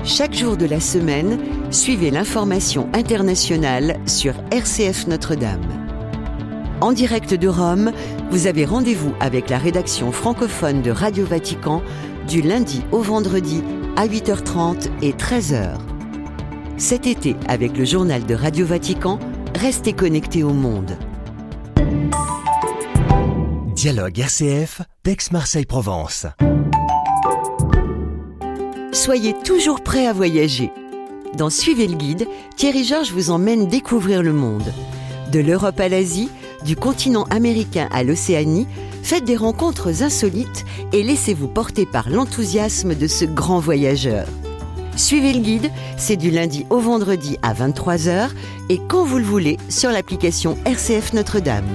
Chaque jour de la semaine, suivez l'information internationale sur RCF Notre-Dame. En direct de Rome, vous avez rendez-vous avec la rédaction francophone de Radio Vatican du lundi au vendredi à 8h30 et 13h. Cet été, avec le journal de Radio Vatican, restez connectés au monde. Dialogue RCF, d'Aix-Marseille-Provence. Soyez toujours prêts à voyager. Dans Suivez le guide, Thierry Georges vous emmène découvrir le monde. De l'Europe à l'Asie, du continent américain à l'Océanie, faites des rencontres insolites et laissez-vous porter par l'enthousiasme de ce grand voyageur. Suivez le guide, c'est du lundi au vendredi à 23h et quand vous le voulez sur l'application RCF Notre-Dame.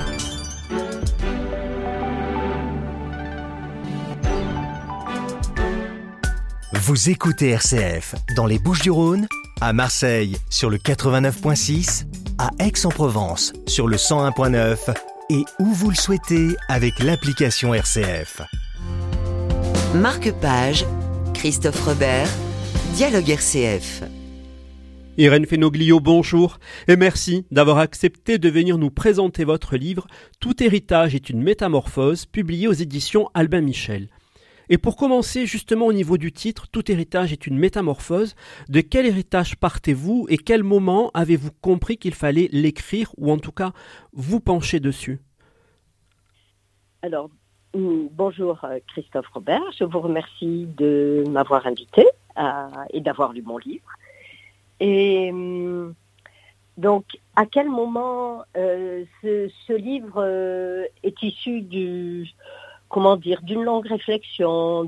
Vous écoutez RCF dans les Bouches-du-Rhône, à Marseille sur le 89.6, à Aix-en-Provence sur le 101.9 et où vous le souhaitez avec l'application RCF. Marc Page, Christophe Robert, Dialogue RCF. Irène Fenoglio, bonjour et merci d'avoir accepté de venir nous présenter votre livre « Tout héritage est une métamorphose » publié aux éditions Albin Michel. Et pour commencer justement au niveau du titre « Tout héritage est une métamorphose », de quel héritage partez-vous et quel moment avez-vous compris qu'il fallait l'écrire ou en tout cas vous pencher dessus ? Alors, bonjour Christophe Robert, je vous remercie de m'avoir invité et d'avoir lu mon livre. Et donc, à quel moment ce livre est issu d'une longue réflexion,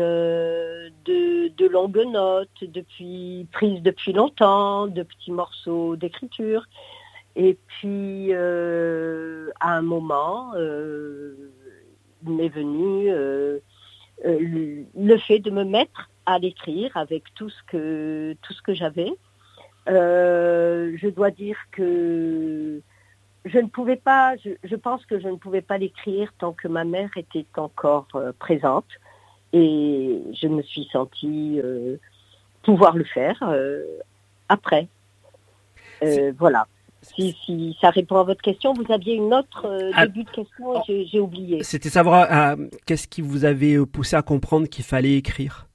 de longues notes, prises depuis longtemps, de petits morceaux d'écriture. Et puis, à un moment, m'est venu le fait de me mettre à l'écrire avec tout ce que j'avais. Je dois dire que je pense que je ne pouvais pas l'écrire tant que ma mère était encore présente et je me suis sentie pouvoir le faire après. Voilà. Si ça répond à votre question, vous aviez une autre début de question et j'ai oublié. C'était savoir qu'est-ce qui vous avait poussé à comprendre qu'il fallait écrire.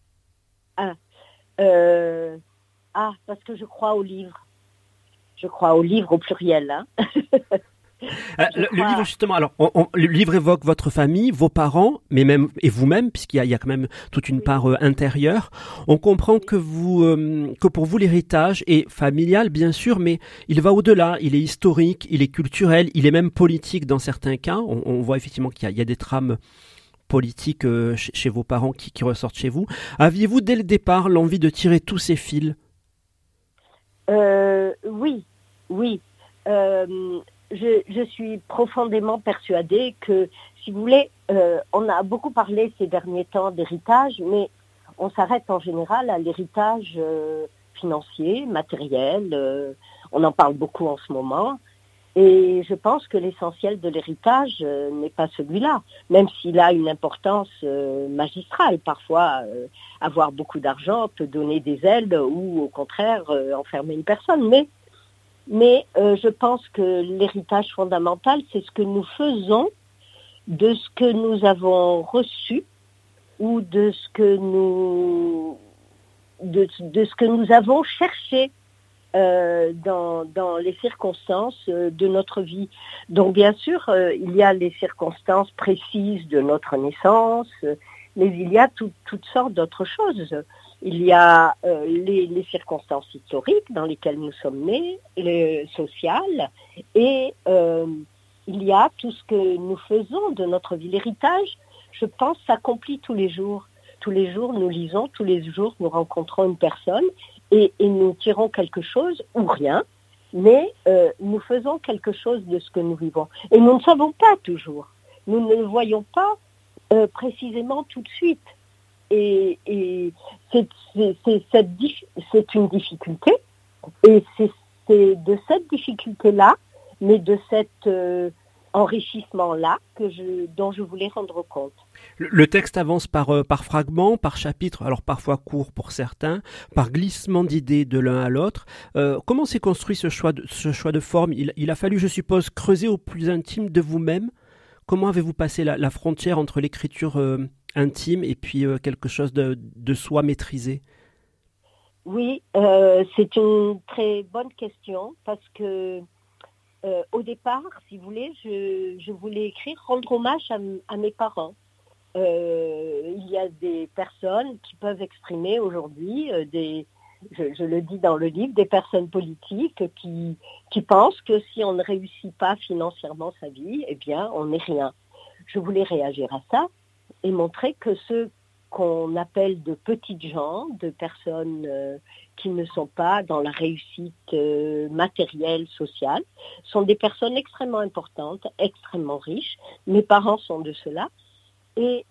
Parce que je crois au livre. Je crois au livre au pluriel. Hein. Le livre justement, alors le livre évoque votre famille, vos parents, mais même et vous-même, puisqu'il y a quand même toute une part intérieure. On comprend que pour vous l'héritage est familial, bien sûr, mais il va au-delà. Il est historique, il est culturel, il est même politique dans certains cas. On voit effectivement qu'il y a des trames politiques chez vos parents qui ressortent chez vous. Aviez-vous dès le départ l'envie de tirer tous ces fils ? Oui. Je suis profondément persuadée que, si vous voulez, on a beaucoup parlé ces derniers temps d'héritage, mais on s'arrête en général à l'héritage financier, matériel. On en parle beaucoup en ce moment. Et je pense que l'essentiel de l'héritage n'est pas celui-là, même s'il a une importance magistrale. Parfois, avoir beaucoup d'argent peut donner des ailes ou, au contraire, enfermer une personne. Mais je pense que l'héritage fondamental, c'est ce que nous faisons de ce que nous avons reçu ou de ce que nous avons cherché dans les circonstances de notre vie. Donc bien sûr, il y a les circonstances précises de notre naissance, mais il y a toutes sortes d'autres choses. Il y a les circonstances historiques dans lesquelles nous sommes nés, les sociales, et il y a tout ce que nous faisons de notre vie. L'héritage, je pense, s'accomplit tous les jours. Tous les jours, nous lisons, tous les jours, nous rencontrons une personne et nous tirons quelque chose ou rien, mais nous faisons quelque chose de ce que nous vivons. Et nous ne savons pas toujours. Nous ne le voyons pas précisément tout de suite. Et c'est une difficulté. Et c'est de cette difficulté-là, mais de cet enrichissement-là dont je voulais rendre compte. Le texte avance par fragments, par chapitres, alors parfois courts pour certains, par glissement d'idées de l'un à l'autre. Comment s'est construit ce choix de forme? Il a fallu, je suppose, creuser au plus intime de vous-même. Comment avez-vous passé la frontière entre l'écriture intime et puis quelque chose de soi maîtrisé? Oui, c'est une très bonne question parce que au départ, si vous voulez, je voulais écrire, rendre hommage à mes parents. Il y a des personnes qui peuvent exprimer aujourd'hui, je le dis dans le livre, des personnes politiques qui pensent que si on ne réussit pas financièrement sa vie, eh bien, on n'est rien. Je voulais réagir à ça et montrer que ceux qu'on appelle de petites gens, de personnes qui ne sont pas dans la réussite matérielle, sociale, sont des personnes extrêmement importantes, extrêmement riches. Mes parents sont de cela. Et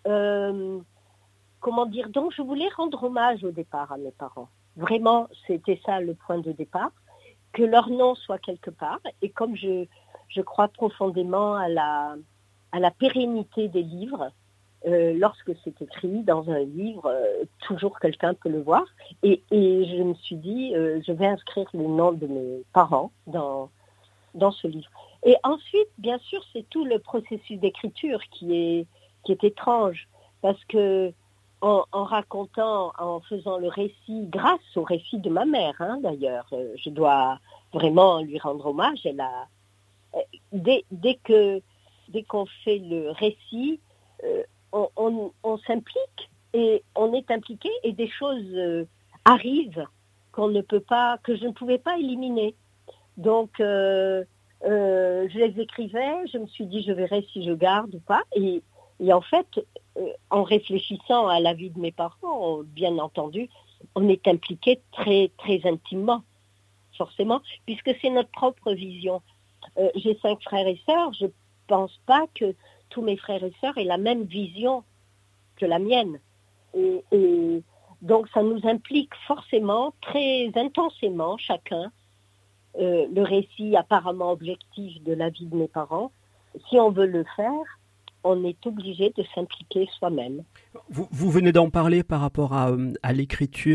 donc je voulais rendre hommage au départ à mes parents. Vraiment, c'était ça le point de départ, que leur nom soit quelque part. Et comme je crois profondément à la pérennité des livres, lorsque c'est écrit dans un livre, toujours quelqu'un peut le voir. Et je me suis dit, je vais inscrire le nom de mes parents dans ce livre. Et ensuite, bien sûr, c'est tout le processus d'écriture qui est étrange, parce que en racontant, en faisant le récit, grâce au récit de ma mère, d'ailleurs, je dois vraiment lui rendre hommage. Dès qu'on fait le récit, on s'implique et on est impliqué et des choses arrivent que je ne pouvais pas éliminer. Donc je les écrivais, je me suis dit je verrai si je garde ou pas. Et en fait, en réfléchissant à la vie de mes parents, bien entendu, on est impliqué très, très intimement, forcément, puisque c'est notre propre vision. J'ai 5 frères et sœurs, je ne pense pas que tous mes frères et sœurs aient la même vision que la mienne. Et donc ça nous implique forcément, très intensément, chacun, le récit apparemment objectif de la vie de mes parents. Si on veut le faire, on est obligé de s'impliquer soi-même. Vous venez d'en parler par rapport à l'écriture